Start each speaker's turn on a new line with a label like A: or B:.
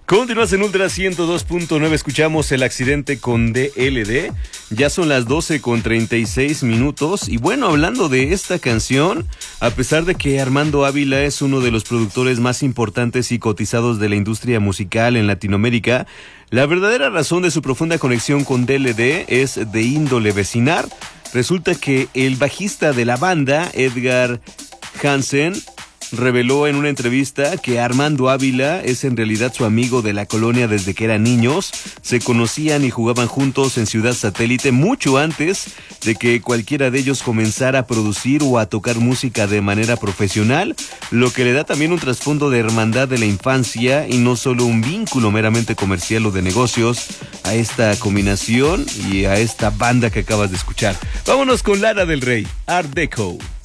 A: Continúas en Ultra 102.9, escuchamos El Accidente con DLD. Ya son las 12:36 y bueno, hablando de esta canción, a pesar de que Armando Ávila es uno de los productores más importantes y cotizados de la industria musical en Latinoamérica, la verdadera razón de su profunda conexión con DLD es de índole vecinal. Resulta que el bajista de la banda, Edgar Hansen, reveló en una entrevista que Armando Ávila es en realidad su amigo de la colonia desde que eran niños. Se conocían y jugaban juntos en Ciudad Satélite mucho antes de que cualquiera de ellos comenzara a producir o a tocar música de manera profesional, lo que le da también un trasfondo de hermandad de la infancia y no solo un vínculo meramente comercial o de negocios a esta combinación y a esta banda que acabas de escuchar. Vámonos con Lana del Rey, Art Deco.